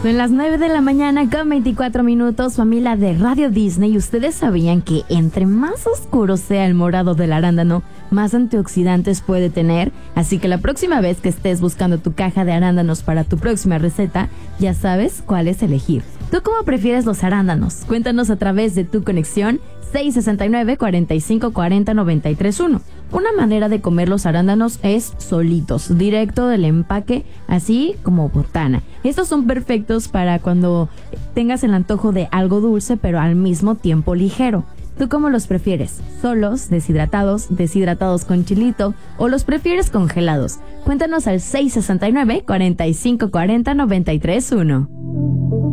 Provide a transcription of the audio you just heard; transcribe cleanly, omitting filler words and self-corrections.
Son las 9 de la mañana con 24 minutos, familia de Radio Disney. ¿Y ustedes sabían que entre más oscuro sea el morado del arándano, más antioxidantes puede tener? Así que la próxima vez que estés buscando tu caja de arándanos para tu próxima receta, ya sabes cuál es elegir. ¿Tú cómo prefieres los arándanos? Cuéntanos a través de tu conexión 669-4540-931. Una manera de comer los arándanos es solitos, directo del empaque, así como botana. Estos son perfectos para cuando tengas el antojo de algo dulce, pero al mismo tiempo ligero. ¿Tú cómo los prefieres? ¿Solos, deshidratados, deshidratados con chilito o los prefieres congelados? Cuéntanos al 669-4540-931.